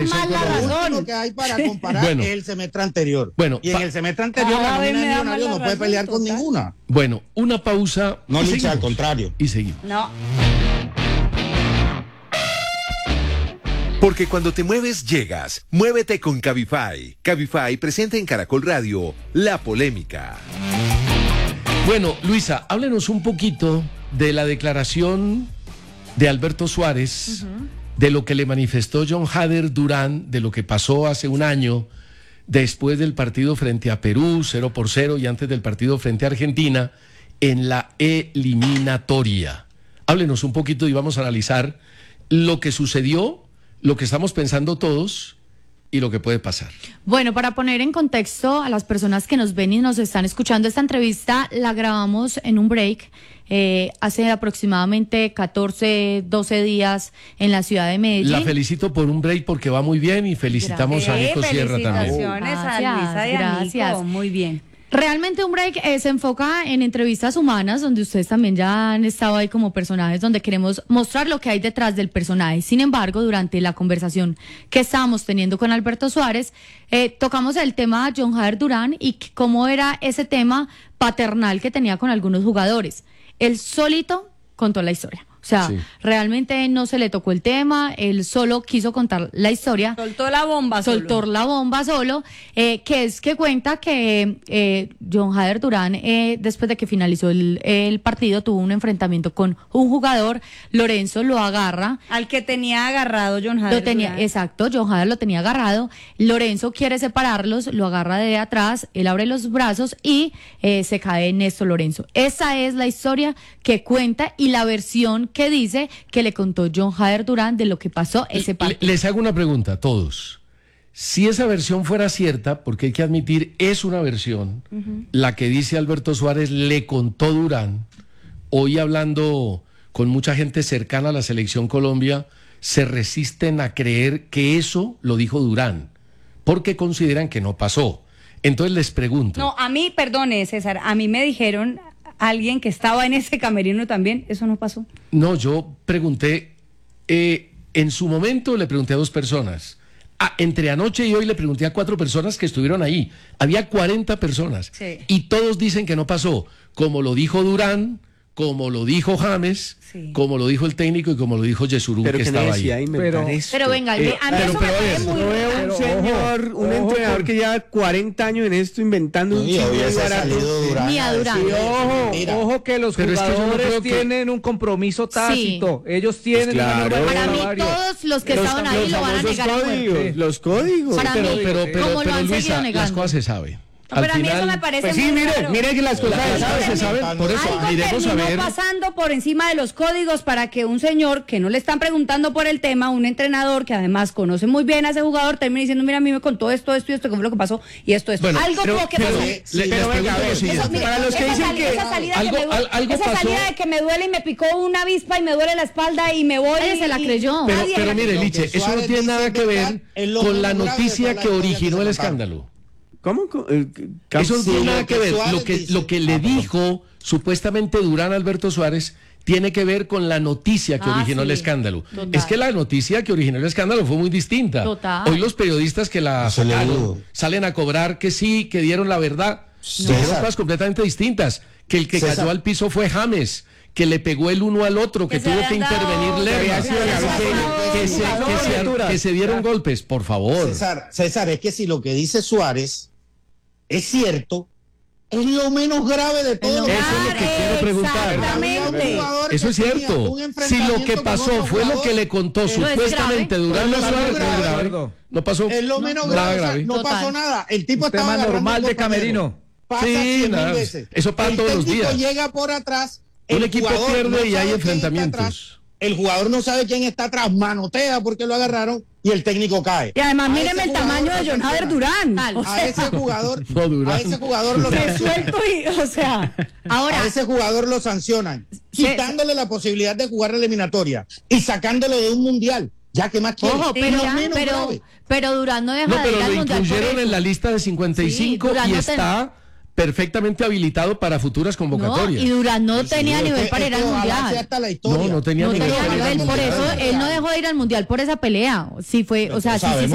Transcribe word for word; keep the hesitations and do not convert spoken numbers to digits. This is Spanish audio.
selección más la Colombia. razón. Lo que hay para comparar Bueno. es el semestre anterior. Bueno, y en pa- el semestre anterior Cada la vez nómina me de da más Millonarios la no puede razón, pelear con total. ninguna. Bueno, una pausa. No, y Licha, seguimos. al contrario. Y seguimos. No. Porque cuando te mueves, llegas. Muévete con Cabify. Cabify presenta en Caracol Radio La Polémica. Bueno, Luisa, háblenos un poquito de la declaración de Alberto Suárez, uh-huh. de lo que le manifestó John Hader Durán, de lo que pasó hace un año, después del partido frente a Perú, cero por cero, y antes del partido frente a Argentina, en la eliminatoria. Háblenos un poquito y vamos a analizar lo que sucedió, lo que estamos pensando todos y lo que puede pasar. Bueno, para poner en contexto a las personas que nos ven y nos están escuchando, esta entrevista la grabamos en un break eh, hace aproximadamente catorce, doce días en la ciudad de Medellín. La felicito por un break porque va muy bien y felicitamos Gracias. a Nico Sierra también. Felicitaciones a Gracias, Luisa y a gracias. Nico. Muy bien. Realmente un break eh, se enfoca en entrevistas humanas, donde ustedes también ya han estado ahí como personajes, donde queremos mostrar lo que hay detrás del personaje. Sin embargo, durante la conversación que estábamos teniendo con Alberto Suárez, eh, tocamos el tema de John Hader Durán y c- cómo era ese tema paternal que tenía con algunos jugadores. Él solito contó la historia. O sea, Sí. realmente no se le tocó el tema, él solo quiso contar la historia. Soltó la bomba solo. Soltó la bomba solo, eh, que es que cuenta que eh, John Hader Durán, eh, después de que finalizó el, el partido, tuvo un enfrentamiento con un jugador, Lorenzo lo agarra. Al que tenía agarrado John Hader Lo tenía, Durán. exacto, John Hader lo tenía agarrado, Lorenzo quiere separarlos, lo agarra de atrás, él abre los brazos y eh, se cae Néstor Lorenzo. Esa es la historia que cuenta y la versión que dice que le contó John Hader Durán de lo que pasó ese partido. Le- Les hago una pregunta a todos. Si esa versión fuera cierta, porque hay que admitir, es una versión, uh-huh. la que dice Alberto Suárez le contó Durán, hoy hablando con mucha gente cercana a la Selección Colombia, se resisten a creer que eso lo dijo Durán, porque consideran que no pasó. Entonces les pregunto. No, a mí, perdone, César, a mí me dijeron alguien que estaba en ese camerino también, eso no pasó. No, yo pregunté, eh, en su momento le pregunté a dos personas. Ah, entre anoche y hoy le pregunté a cuatro personas que estuvieron ahí. Había cuarenta personas. Sí. Y todos dicen que no pasó. Como lo dijo Durán, como lo dijo James, Sí. como lo dijo el técnico y como lo dijo Yesurún, que estaba ahí. Pero, Pero venga, Eh, a mí pero- eso pero me a ver, parece muy no veo raro. un señor, un entrenador que lleva cuarenta años en esto inventando un Y chisme hubiese barato. salido Durán Ni a Durán. Y ojo, Mentira. ojo que los Pero es que yo no jugadores creo que- tienen un compromiso tácito. Ellos tienen Pues claro. una norma de Para mí salario. todos los que Los- estaban ahí los lo van a famosos negar a muerte. códigos, los códigos. Para pero, mí, pero, pero, ¿cómo lo pero, han Luisa, seguido las negando? cosas se saben. No, pero a mí eso me parece Pues sí, muy mire, raro. mire que las cosas Las se cosas se saben. saben, por eso Algo miremos a terminó ver. pasando por encima de los códigos para que un señor que no le están preguntando por el tema, un entrenador que además conoce muy bien a ese jugador, termine diciendo, mira, a mí me contó esto, esto y esto, que fue lo que pasó, y esto, esto. Bueno, algo pero- tuvo que pero- pasar. le- Sí, les pero pregunto venga, a lo ver, siguiente. Eso, mire, Para los que esa dicen salida, que esa salida algo- que me, al- algo esa pasó. salida de que me duele y me picó una avispa y me duele la espalda y me voy. Nadie y- se la y- creyó. Pero, nadie pero la mire, creyó. Liche, Lo que eso no Suárez tiene dice nada que es ver verdad, es lo con más la grave de noticia toda la que historia que originó se el contaron. escándalo. ¿Cómo? Eh, Eso no Sí, tiene lo nada que que ver. Suárez Lo que, dice. lo que le Ah, perdón. dijo supuestamente Durán Alberto Suárez tiene que ver con la noticia que Ah, originó el sí. escándalo. Total. Es que la noticia que originó el escándalo fue muy distinta. Total. Hoy los periodistas que la Se le sacaron dudo. salen a cobrar que sí, que dieron la verdad. Dijeron César. cosas completamente distintas. Que el que César. cayó al piso fue James, que le pegó el uno al otro, que, Que se tuvo que habían dado- intervenir que Lerma, había sido que, la se- verdad. que se, No, que se- lecturas. que se dieron golpes, por favor. César, César, es que si lo que dice Suárez es cierto, es lo menos grave de todo. Eso es lo que quiero preguntar. Exactamente. Eso es cierto. Si lo que pasó fue lo que le contó es supuestamente grave. Durán Es lo Suárez, menos no es grave. grave. No pasó Es lo menos nada grave, o sea, grave. no Total. pasó nada. El tipo Un estaba tema agarrando normal al de compañero. camerino. Pasa Sí, cien mil nada, veces. eso pasa El todos los técnico días. llega por atrás. Un el equipo jugador pierde no y hay sabe quién está enfrentamientos. atrás, El jugador no sabe quién está atrás, manotea porque lo agarraron y el técnico cae. Y además, A míreme ese el tamaño jugador de lo John Hader sancionan. Durán. Tal. O A sea, ese jugador, No, Durán. a ese jugador lo sancionan. resuelto y, o sea, Ahora, A ese jugador lo sancionan, Sí. quitándole la posibilidad de jugar la eliminatoria y sacándolo de un mundial. Ya que más quiere. ojo, Es pero, lo menos pero, grave. pero Durán no deja No, de pero ir al lo Mundial por incluyeron eso. en la lista de cincuenta y cinco Sí, Durán y no ten- está perfectamente habilitado para futuras No, convocatorias. y Durán no tenía Sí, nivel es para que ir al ojalá sea Mundial. hasta la historia. No, no tenía No nivel tenía para ir al nivel, por Mundial. eso él no dejó de ir al Mundial por esa pelea. Sí fue, o sea, sí, sí Sabemos